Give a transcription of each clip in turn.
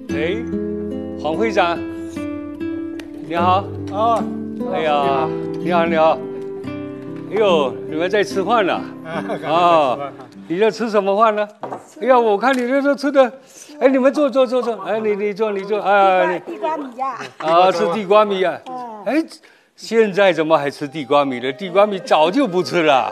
哎，黄会长，你好。 哦， 哎呀，你好，你好。哎呦，你们在吃饭呢？啊，你在吃什么饭呢？哎呀，我看你这吃的，哎，你们坐。哎，你坐，哎， 地瓜米呀。 啊，吃地瓜米啊。哎，现在怎么还吃地瓜米了？地瓜米早就不吃了。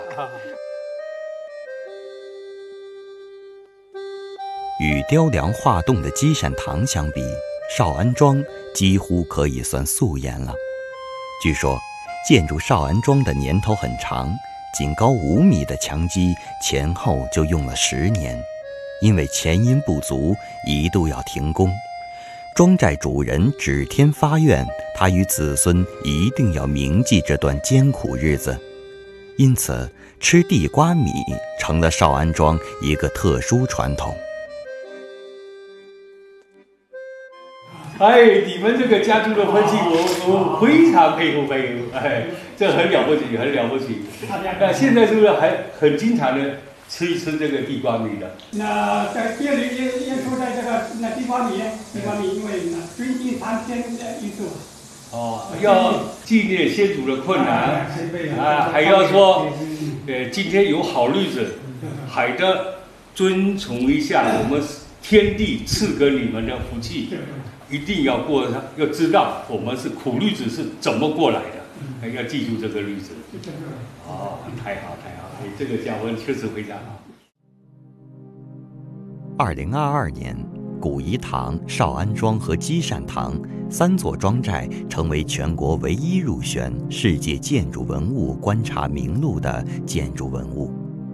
与雕梁画栋的积善堂相比，少安庄几乎可以算素颜了。据说，建筑少安庄的年头很长，仅高5米的墙基前后就用了10年，因为前因不足，一度要停工。庄寨主人指天发愿，他与子孙一定要铭记这段艰苦日子，因此吃地瓜米成了少安庄一个特殊传统。 哎，你们这个家族的分析，我非常佩服。哎，这很了不起，很了不起。现在是不是还很经常的吃一吃这个地瓜米的？ 那在店里也说在这个地瓜米，因为最近3天的因素。 哦，要纪念先祖的困难啊，还要说，今天有好日子，还得遵从一下我们天地赐给你们的福气。一定要过上，要知道我们是苦日子是怎么过来的，要记住这个日子。哦，太好，哎，这个教文确实非常好。 2022年，古颐堂、少安庄和积善堂3座庄寨成为全国唯一入选世界建筑文物观察名录的建筑文物。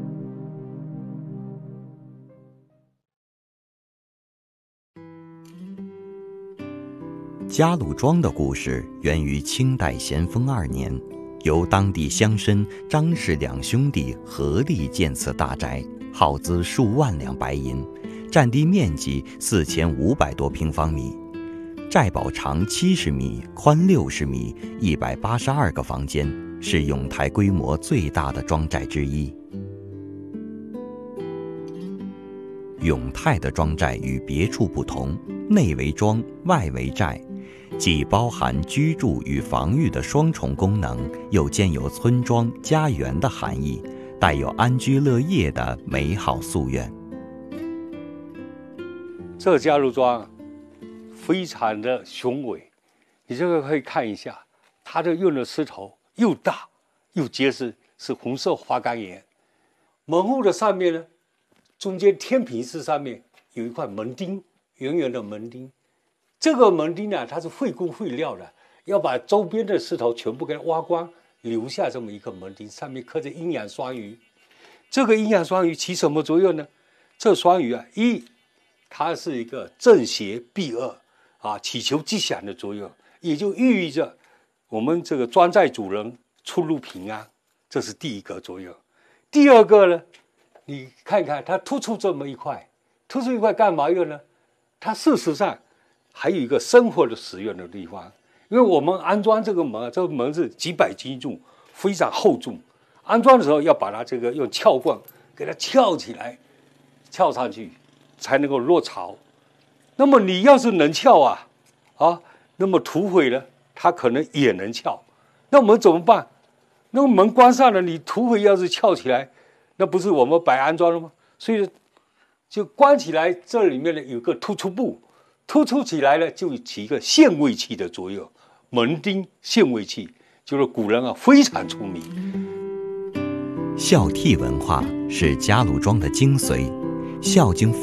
嘉鲁庄的故事源于清代咸丰2年，由当地乡绅张氏2兄弟合力建此大宅，耗资数万两白银，占地面积4500多平方米，寨堡长70米，宽60米，182个房间，是永泰规模最大的庄寨之一。永泰的庄寨与别处不同，内为庄，外为寨，既包含居住与防御的双重功能，又兼有村庄、家园的含义，带有安居乐业的美好夙愿。 这嘉鲁庄非常的雄伟，你这个可以看一下，它的用的石头又大又结实，是红色花岗岩。门户的上面呢，中间天平式上面有一块门钉，圆圆的门钉。这个门钉呢，它是费工费料的，要把周边的石头全部给它挖光，留下这么一个门钉，上面刻着阴阳双鱼。这个阴阳双鱼起什么作用呢？这双鱼啊，它是一个正邪避恶啊，祈求吉祥的作用，也就寓意着我们这个庄寨主人出入平安，这是第一个作用。第二个呢，你看看它突出这么一块，突出一块干嘛用呢？它事实上还有一个生活的使用的地方，因为我们安装这个门，这个门是几百斤重，非常厚重。安装的时候要把它这个用撬棍给它撬起来，撬上去才能够落槽。那么你要是能撬那么土匪呢，他可能也能撬。那我们怎么办？那个门关上了，你土匪要是撬起来，那不是我们白安装了吗？所以就关起来，这里面呢有个突出部。突出起来呢，就起一个限位器的作用，门钉限位器，就是古人非常出名。 孝悌文化是嘉鲁庄的精髓，孝经